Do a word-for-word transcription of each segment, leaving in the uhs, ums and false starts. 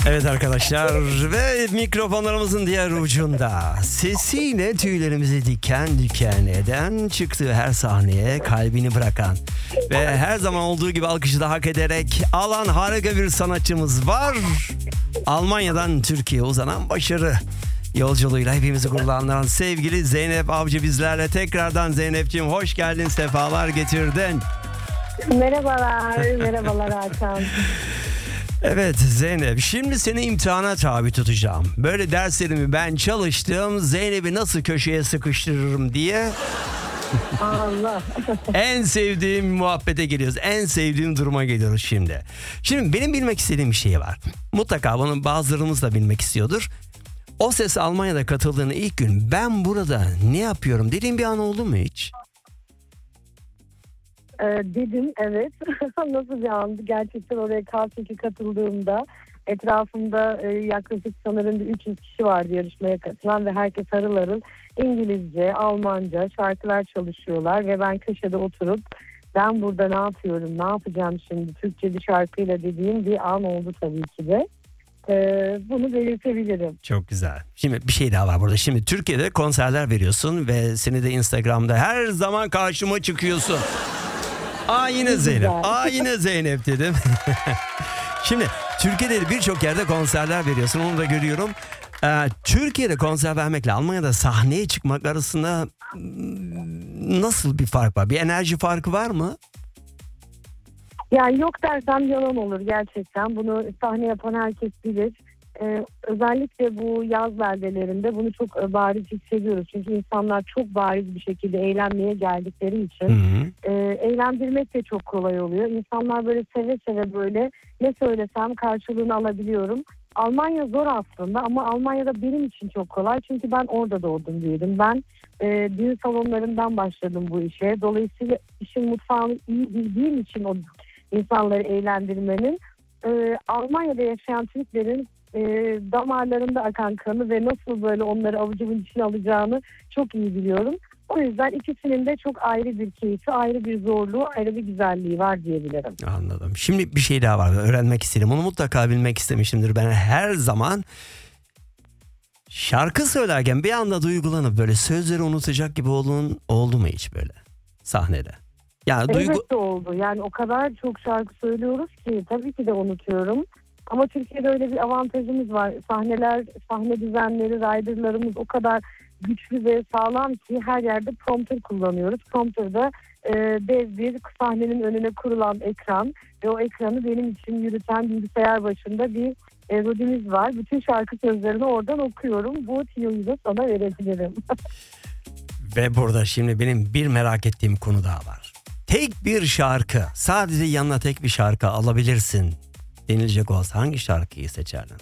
Evet arkadaşlar ve mikrofonlarımızın diğer ucunda sesiyle tüylerimizi diken diken eden, çıktığı her sahneye kalbini bırakan ve her zaman olduğu gibi alkışı da hak ederek alan harika bir sanatçımız var. Almanya'dan Türkiye'ye uzanan başarı yolculuğuyla hepimizi gururlandıran sevgili Zeynep Avcı bizlerle. Tekrardan Zeynep'ciğim hoş geldin, sefalar getirdin. Merhabalar, merhabalar Hakan. Evet Zeynep, şimdi seni imtihana tabi tutacağım. Böyle derslerimi ben çalıştım, Zeynep'i nasıl köşeye sıkıştırırım diye. Allah. En sevdiğim muhabbete geliyoruz. En sevdiğim duruma geliyoruz şimdi. Şimdi benim bilmek istediğim bir şey var. Mutlaka bunu bazılarımız da bilmek istiyordur. O Ses Almanya'da katıldığın ilk gün ben burada ne yapıyorum dediğin bir an oldu mu hiç? Ee, dedim evet. Nasıl bir andı? Gerçekten oraya K iki katıldığımda etrafımda e, yaklaşık sanırım bir üç yüz kişi vardı yarışmaya katılan ve herkes harıl harıl İngilizce, Almanca şarkılar çalışıyorlar ve ben köşede oturup ben burada ne yapıyorum, ne yapacağım şimdi Türkçe bir şarkıyla dediğim bir an oldu tabii ki de. Ee, bunu belirtebilirim. Çok güzel. Şimdi bir şey daha var burada. Şimdi Türkiye'de konserler veriyorsun ve seni de Instagram'da her zaman karşıma çıkıyorsun. Aa yine Zeynep. Aa yine Zeynep dedim. Şimdi Türkiye'de birçok yerde konserler veriyorsun. Onu da görüyorum. Ee, Türkiye'de konser vermekle Almanya'da sahneye çıkmak arasında nasıl bir fark var? Bir enerji farkı var mı? Yani yok dersem yalan olur gerçekten. Bunu sahne yapan herkes bilir. Ee, özellikle bu yaz beldelerinde bunu çok e, bariz hissediyoruz. Çünkü insanlar çok bariz bir şekilde eğlenmeye geldikleri için Hı hı. e, eğlendirmek de çok kolay oluyor. İnsanlar böyle seve seve böyle ne söylesem karşılığını alabiliyorum. Almanya zor aslında ama Almanya'da benim için çok kolay. Çünkü ben orada doğdum büyüdüm. Ben e, düğün salonlarından başladım bu işe. Dolayısıyla işin mutfağını iyi bildiğim için o insanları eğlendirmenin e, Almanya'da yaşayan Türklerin e, damarlarında akan kanı ve nasıl böyle onları avucumun içine alacağını çok iyi biliyorum. O yüzden ikisinin de çok ayrı bir keyfi, ayrı bir zorluğu, ayrı bir güzelliği var diyebilirim. Anladım. Şimdi bir şey daha var. Öğrenmek istedim. Onu mutlaka bilmek istemişimdir. Ben her zaman şarkı söylerken bir anda duygulanıp böyle sözleri unutacak gibi olduğun oldu mu hiç böyle sahnede? Yani duygu... Elbette oldu. Yani o kadar çok şarkı söylüyoruz ki tabii ki de unutuyorum. Ama Türkiye'de öyle bir avantajımız var. Sahneler, sahne düzenleri, riderlarımız o kadar güçlü ve sağlam ki her yerde prompter kullanıyoruz. Prompter'da e, dev bir sahnenin önüne kurulan ekran ve o ekranı benim için yürüten bilgisayar başında bir e, rodimiz var. Bütün şarkı sözlerini oradan okuyorum. Bu tiyoyu da sana verebilirim. Ve burada şimdi benim bir merak ettiğim konu daha var. Tek bir şarkı, sadece yanına tek bir şarkı alabilirsin denilecek olsa hangi şarkıyı seçerdin?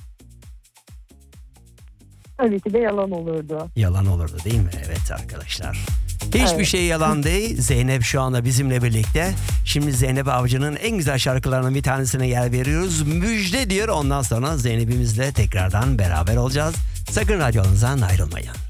Tabii ki de yalan olurdu. Yalan olurdu değil mi? Evet arkadaşlar. Hiçbir Evet. şey yalan değil. Zeynep şu anda bizimle birlikte. Şimdi Zeynep Avcı'nın en güzel şarkılarının bir tanesine yer veriyoruz. Müjde diyor. Ondan sonra Zeynep'imizle tekrardan beraber olacağız. Sakın radyonuzdan ayrılmayın.